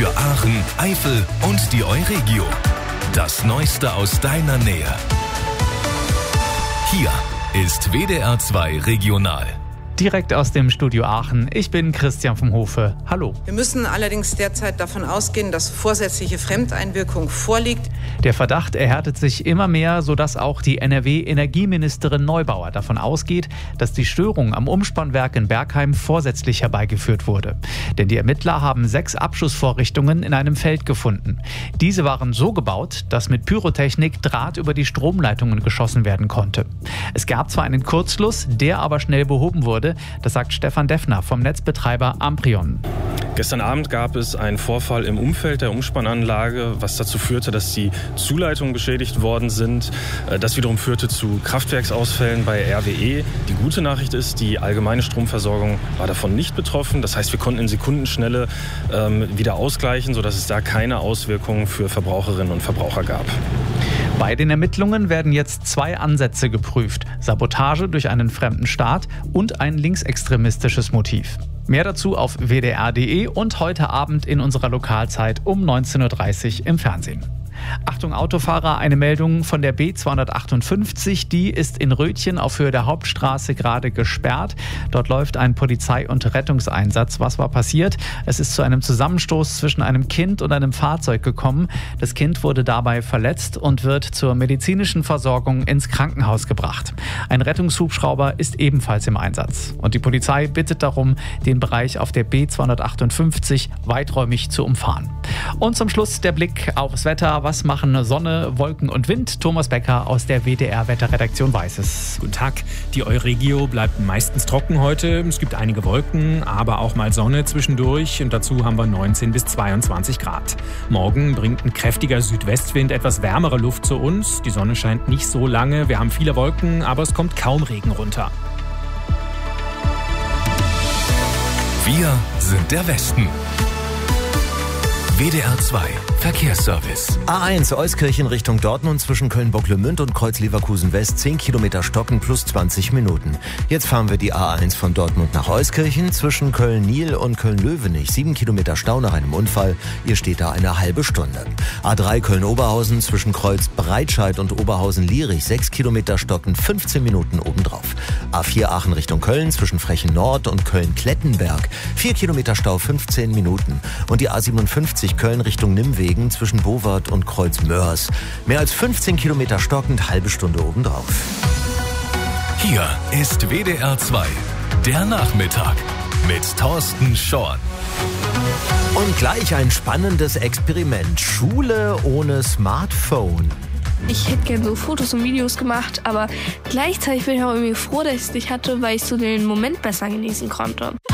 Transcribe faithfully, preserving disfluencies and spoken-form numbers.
für Aachen, Eifel und die Euregio. Das Neueste aus deiner Nähe. Hier ist W D R zwei Regional. Direkt aus dem Studio Aachen. Ich bin Christian vom Hofe. Hallo. Wir müssen allerdings derzeit davon ausgehen, dass vorsätzliche Fremdeinwirkung vorliegt. Der Verdacht erhärtet sich immer mehr, sodass auch die N R W-Energieministerin Neubauer davon ausgeht, dass die Störung am Umspannwerk in Bergheim vorsätzlich herbeigeführt wurde. Denn die Ermittler haben sechs Abschussvorrichtungen in einem Feld gefunden. Diese waren so gebaut, dass mit Pyrotechnik Draht über die Stromleitungen geschossen werden konnte. Es gab zwar einen Kurzschluss, der aber schnell behoben wurde. Das sagt Stefan Deffner vom Netzbetreiber Amprion. Gestern Abend gab es einen Vorfall im Umfeld der Umspannanlage, was dazu führte, dass die Zuleitungen beschädigt worden sind. Das wiederum führte zu Kraftwerksausfällen bei R W E. Die gute Nachricht ist, die allgemeine Stromversorgung war davon nicht betroffen. Das heißt, wir konnten in Sekundenschnelle ähm, wieder ausgleichen, sodass es da keine Auswirkungen für Verbraucherinnen und Verbraucher gab. Bei den Ermittlungen werden jetzt zwei Ansätze geprüft: Sabotage durch einen fremden Staat und ein linksextremistisches Motiv. Mehr dazu auf w d r punkt d e und heute Abend in unserer Lokalzeit um neunzehn Uhr dreißig im Fernsehen. Achtung Autofahrer, eine Meldung von der B zweihundertachtundfünfzig, die ist in Rötchen auf Höhe der Hauptstraße gerade gesperrt. Dort läuft ein Polizei- und Rettungseinsatz. Was war passiert? Es ist zu einem Zusammenstoß zwischen einem Kind und einem Fahrzeug gekommen. Das Kind wurde dabei verletzt und wird zur medizinischen Versorgung ins Krankenhaus gebracht. Ein Rettungshubschrauber ist ebenfalls im Einsatz. Und die Polizei bittet darum, den Bereich auf der B zweihundertachtundfünfzig weiträumig zu umfahren. Und zum Schluss der Blick aufs Wetter. Was machen Sonne, Wolken und Wind? Thomas Becker aus der W D R-Wetterredaktion weiß es. Guten Tag. Die Euregio bleibt meistens trocken heute. Es gibt einige Wolken, aber auch mal Sonne zwischendurch. Und dazu haben wir neunzehn bis zweiundzwanzig Grad. Morgen bringt ein kräftiger Südwestwind etwas wärmere Luft zu uns. Die Sonne scheint nicht so lange. Wir haben viele Wolken, aber es kommt kaum Regen runter. Wir sind der Westen. W D R zwei Verkehrsservice. A eins Euskirchen Richtung Dortmund zwischen Köln-Bocklemünd und Kreuz-Leverkusen West zehn Kilometer stocken plus zwanzig Minuten. Jetzt fahren wir die A eins von Dortmund nach Euskirchen zwischen Köln-Niel und Köln-Löwenich. sieben Kilometer Stau nach einem Unfall. Ihr steht da eine halbe Stunde. A drei Köln-Oberhausen zwischen Kreuz-Breitscheid und Oberhausen-Lierich. sechs Kilometer stocken, fünfzehn Minuten obendrauf. A vier Aachen Richtung Köln zwischen Frechen Nord und Köln-Klettenberg. vier Kilometer Stau, fünfzehn Minuten. Und die A siebenundfünfzig Köln Richtung Nimwegen zwischen Bowart und Kreuz-Mörs. Mehr als fünfzehn Kilometer stockend, halbe Stunde obendrauf. Hier ist W D R zwei, der Nachmittag mit Thorsten Schorn. Und gleich ein spannendes Experiment. Schule ohne Smartphone. Ich hätte gerne so Fotos und Videos gemacht, aber gleichzeitig bin ich auch irgendwie froh, dass ich es nicht hatte, weil ich so den Moment besser genießen konnte.